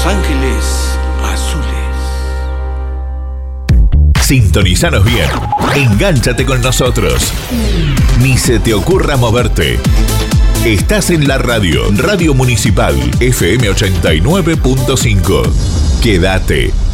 Ángeles Azules. Sintonizanos bien. Engánchate con nosotros. Ni se te ocurra moverte. Estás en la Radio Municipal FM 89.5. Quédate.